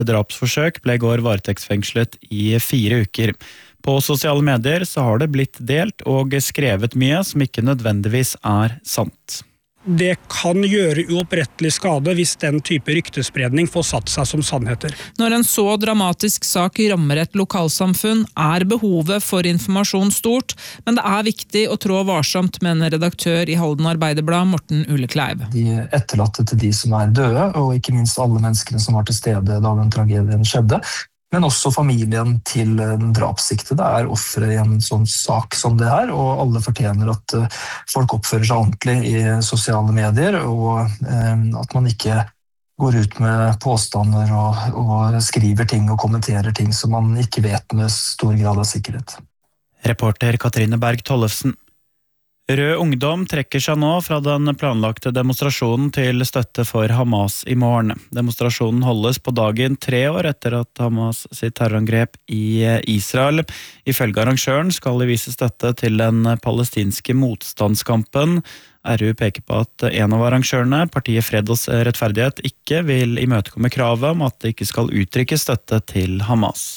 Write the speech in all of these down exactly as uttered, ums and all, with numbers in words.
Ved drapsforsøk ble i går varetektsfengslet i fire uker. På sosiale medier så har det blitt delt og skrevet mye som ikke nødvendigvis er sant. Det kan gjøre uopprettelig skade hvis den type ryktespredning får satt seg som sannheter. Når en så dramatisk sak rammer et lokalsamfunn, er behovet for informasjon stort, men det er viktig å trå varsomt, mener redaktør i Halden Arbeiderblad, Morten Ulekleiv. De etterlatte til de som er døde, og ikke minst alle menneskene som var til stede da den tragedien skjedde, men også familien til den drapssiktede er offre i en sånn sak som det her, og alle fortjener at folk oppfører seg ordentlig i sosiale medier, og at man ikke går ut med påstander og, og skriver ting og kommenterer ting som man ikke vet med stor grad av sikkerhet. Reporter Katrine Berg Tollefsen. Rød Ungdom trekker seg nå fra den planlagte demonstrasjonen til støtte for Hamas i morgen. Demonstrasjonen holdes på dagen tre år etter at Hamas sitt terrorangrep i Israel. Ifølge arrangøren skal de vise støtte til den palestinske motstandskampen. R U peker på at en av arrangørene, partiet Fred og Rettferdighet, ikke vil imøtekomme kravet om at det ikke skal uttrykke støtte til Hamas.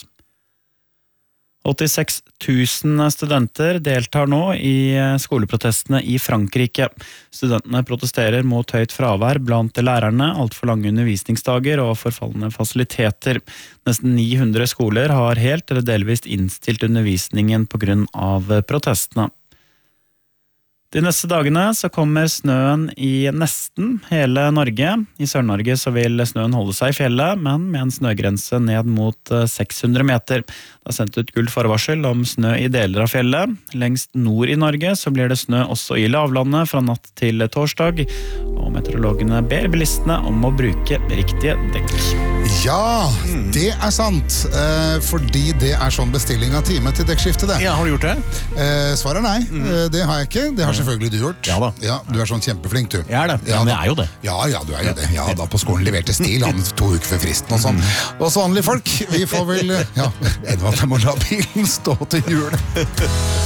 åttiseks tusen studenter deltar nå i skoleprotestene i Frankrike. Studentene protesterer mot høyt fravær blant lærerne, alt for lange undervisningsdager og forfallende fasiliteter. Nesten ni hundre skoler har helt eller delvis innstilt undervisningen på grunn av protestene. De neste dagene så kommer snøen i nesten hele Norge. I Sør-Norge så vil snøen holde seg i fjellet, men med en snøgrense ned mot seks hundre meter. Det er sendt ut gult forvarsel om snø i deler av fjellet. Lengst nord i Norge så blir det snø også i lavlandet fra natt til torsdag, og meteorologene ber bilistene om å bruke riktige dekk. Ja, det er sant, eh, fordi det er sånn bestilling av time til dekkskifte det. Ja, har du gjort det? Eh, svaret er nei, mm. eh, det har jeg ikke, det har selvfølgelig du gjort. Ja da. Ja, du er sånn kjempeflink du. Jeg er det, ja, men jeg er jo det. Ja, ja, du er jo det. Ja, da på skolen leverte stil, han to uker før fristen og sånn. Og så vanlige folk, vi får vel, ja, Edvard, jeg må la bilen stå til jul.